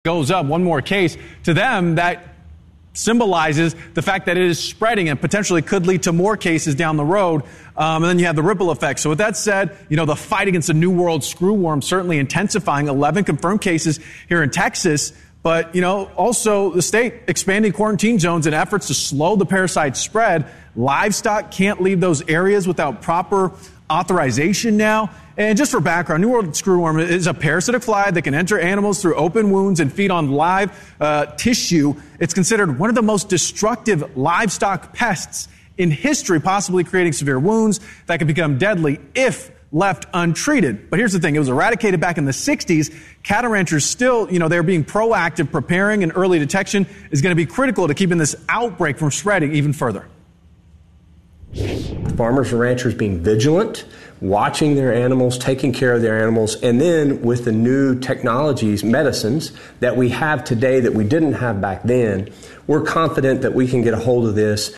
goes up, one more case, to them that symbolizes the fact that it is spreading and potentially could lead to more cases down the road. And then you have the ripple effect. So with that said, the fight against the New World screwworm certainly intensifying. 11 confirmed cases here in Texas. But, also the state expanding quarantine zones in efforts to slow the parasite spread. Livestock can't leave those areas without proper authorization now. And just for background, New World screwworm is a parasitic fly that can enter animals through open wounds and feed on live tissue. It's considered one of the most destructive livestock pests in history, possibly creating severe wounds that can become deadly if left untreated. But here's the thing. It was eradicated back in the 60s. Cattle ranchers still, they're being proactive. Preparing and early detection is going to be critical to keeping this outbreak from spreading even further. Farmers and ranchers being vigilant, watching their animals, taking care of their animals, and then with the new technologies, medicines that we have today that we didn't have back then, we're confident that we can get a hold of this.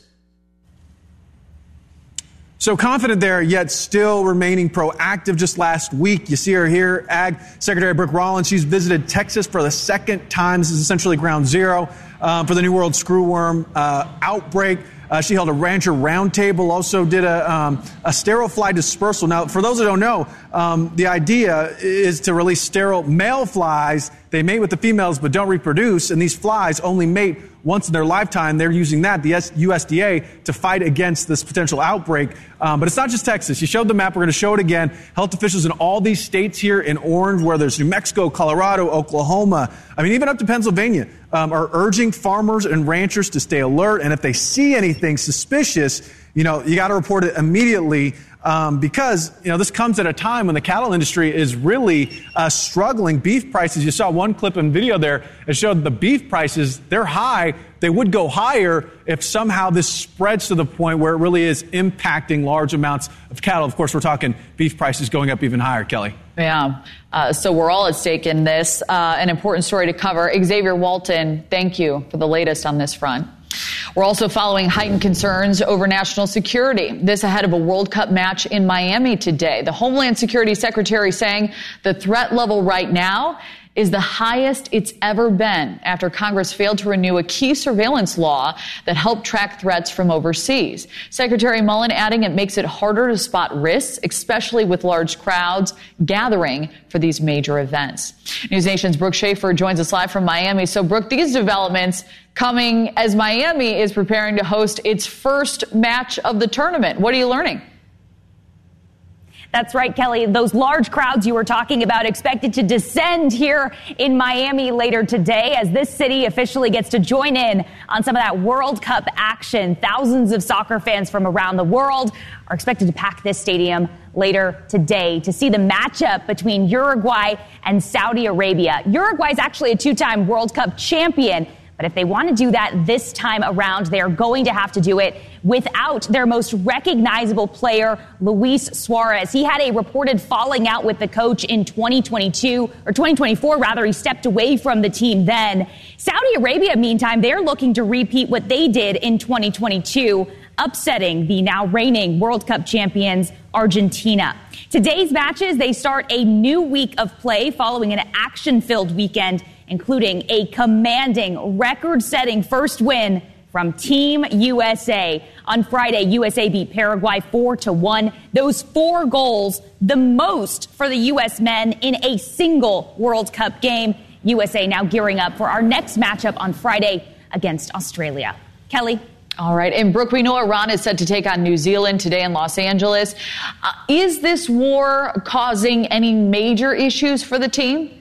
So confident there, yet still remaining proactive. Just last week, you see her here, Ag Secretary Brooke Rollins. She's visited Texas for the second time. This is essentially ground zero for the New World screwworm outbreak. She held a rancher roundtable, also did a sterile fly dispersal. Now, for those who don't know, the idea is to release sterile male flies. They mate with the females but don't reproduce, and these flies only mate once in their lifetime. They're using that, the USDA, to fight against this potential outbreak. But it's not just Texas. You showed the map. We're going to show it again. Health officials in all these states here in orange, where there's New Mexico, Colorado, Oklahoma, even up to Pennsylvania, are urging farmers and ranchers to stay alert. And if they see anything suspicious, you got to report it immediately. Because, this comes at a time when the cattle industry is really struggling. Beef prices, you saw one clip and video there. It showed the beef prices, they're high. They would go higher if somehow this spreads to the point where it really is impacting large amounts of cattle. Of course, we're talking beef prices going up even higher, Kelly. Yeah. So we're all at stake in this. An important story to cover. Xavier Walton, thank you for the latest on this front. We're also following heightened concerns over national security. This ahead of a World Cup match in Miami today. The Homeland Security Secretary saying the threat level right now is the highest it's ever been after Congress failed to renew a key surveillance law that helped track threats from overseas. Secretary Mullen adding it makes it harder to spot risks, especially with large crowds gathering for these major events. News Nation's Brooke Schaefer joins us live from Miami. So, Brooke, these developments coming as Miami is preparing to host its first match of the tournament. What are you learning? That's right, Kelly. Those large crowds you were talking about expected to descend here in Miami later today as this city officially gets to join in on some of that World Cup action. Thousands of soccer fans from around the world are expected to pack this stadium later today to see the matchup between Uruguay and Saudi Arabia. Uruguay is actually a two-time World Cup champion. But if they want to do that this time around, they are going to have to do it without their most recognizable player, Luis Suarez. He had a reported falling out with the coach in 2024 rather. He stepped away from the team then. Saudi Arabia, meantime, they're looking to repeat what they did in 2022, upsetting the now reigning World Cup champions, Argentina. Today's matches, they start a new week of play following an action-filled weekend, including a commanding, record-setting first win from Team USA. On Friday, USA beat Paraguay 4-1. Those 4 goals, the most for the U.S. men in a single World Cup game. USA now gearing up for our next matchup on Friday against Australia. Kelly? All right. And Brooke, we know Iran is set to take on New Zealand today in Los Angeles. Is this war causing any major issues for the team?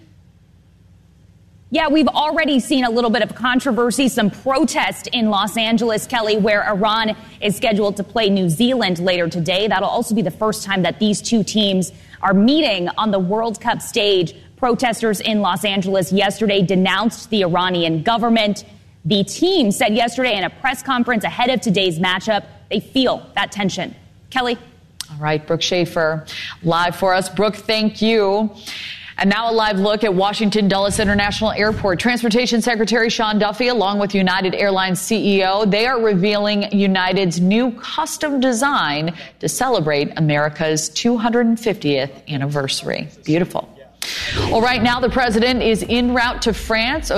Yeah, we've already seen a little bit of controversy, some protest in Los Angeles, Kelly, where Iran is scheduled to play New Zealand later today. That'll also be the first time that these two teams are meeting on the World Cup stage. Protesters in Los Angeles yesterday denounced the Iranian government. The team said yesterday in a press conference ahead of today's matchup, they feel that tension. Kelly? All right, Brooke Schaefer, live for us. Brooke, thank you. And now a live look at Washington Dulles International Airport. Transportation Secretary Sean Duffy, along with United Airlines CEO, they are revealing United's new custom design to celebrate America's 250th anniversary. Beautiful. Well, right now the president is en route to France.